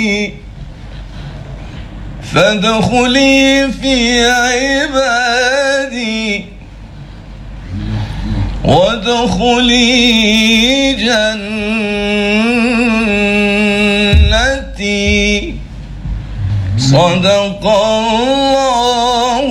فادخلي في عبادي وادخلي جنتي صدق الله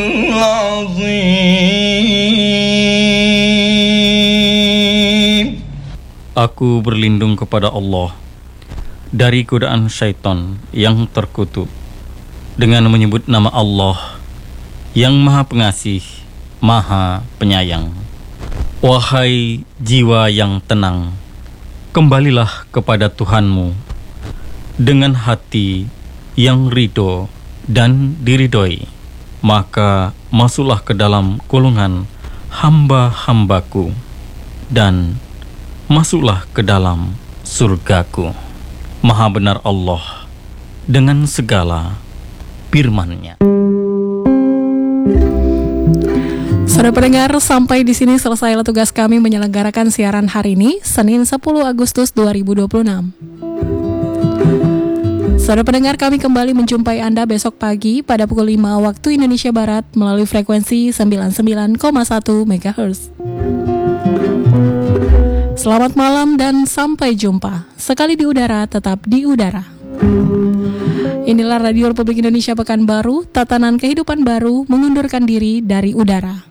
العظيم. Aku berlindung kepada Allah dari godaan syaitan yang terkutuk dengan menyebut nama Allah yang Maha Pengasih, Maha Penyayang. Wahai jiwa yang tenang, kembalilah kepada Tuhanmu dengan hati yang ridho dan diridhoi, maka masuklah ke dalam golongan hamba-hambaku dan masuklah ke dalam surgaku. Maha benar Allah dengan segala firman-Nya. Saudara pendengar, sampai di sini selesailah tugas kami menyelenggarakan siaran hari ini, Senin 10 Agustus 2026. Saudara pendengar, kami kembali menjumpai Anda besok pagi pada pukul 5 waktu Indonesia Barat melalui frekuensi 99,1 MHz. Selamat malam dan sampai jumpa. Sekali di udara, tetap di udara. Inilah Radio Republik Indonesia Pekanbaru, tatanan kehidupan baru mengundurkan diri dari udara.